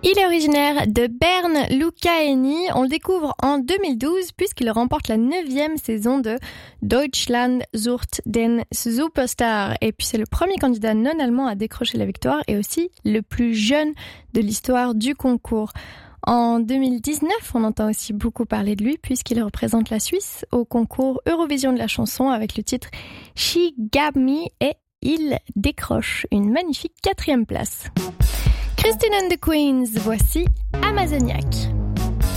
Il est originaire de Berne, Luca Hänni. On le découvre en 2012 puisqu'il remporte la 9e saison de Deutschland sucht den Superstar. Et puis c'est le premier candidat non allemand à décrocher la victoire et aussi le plus jeune de l'histoire du concours. En 2019, on entend aussi beaucoup parler de lui puisqu'il représente la Suisse au concours Eurovision de la chanson avec le titre She Gave Me et il décroche une magnifique 4e place. Christine and the Queens, voici Amazoniac.